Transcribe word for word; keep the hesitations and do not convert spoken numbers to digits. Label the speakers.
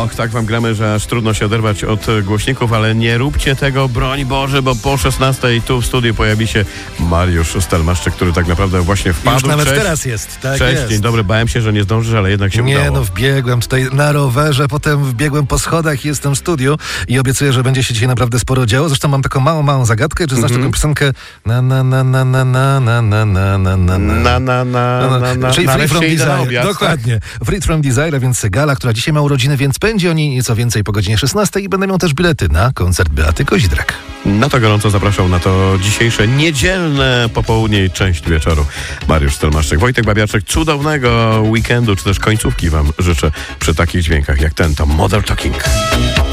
Speaker 1: Och, tak wam gramy, że aż trudno się oderwać od głośników, ale nie róbcie tego, broń Boże, bo po szesnastej tu w studiu pojawi się Mariusz Stelmaszczyk, który tak naprawdę właśnie wpadł.
Speaker 2: Już nawet
Speaker 1: Cześć.
Speaker 2: teraz jest, tak
Speaker 1: Cześć,
Speaker 2: jest.
Speaker 1: dzień dobry, bałem się, że nie zdążysz, ale jednak się
Speaker 2: Nie,
Speaker 1: udało.
Speaker 2: no wbiegłem tutaj na rowerze, potem wbiegłem po schodach i jestem w studiu i obiecuję, że będzie się dzisiaj naprawdę sporo działo. Zresztą mam taką małą, małą zagadkę. Czy znasz
Speaker 1: Mhm.
Speaker 2: taką piosenkę na na na na na na na na na na na
Speaker 1: Na, na, na, na, na,
Speaker 2: Czyli Free
Speaker 1: nareszcie
Speaker 2: from
Speaker 1: idę na
Speaker 2: Desire.
Speaker 1: obiad,
Speaker 2: Dokładnie. Free from Desire, więc Gala, która dzisiaj ma urodziny, więc będzie o niej nieco więcej po godzinie szesnastej i będę miał też bilety na koncert Beaty Kozidrak.
Speaker 1: No to gorąco zapraszam na to dzisiejsze niedzielne popołudnie i część wieczoru. Mariusz Stelmaszczyk, Wojtek Babiaczek, cudownego weekendu, czy też końcówki wam życzę przy takich dźwiękach jak ten, to Mother Talking.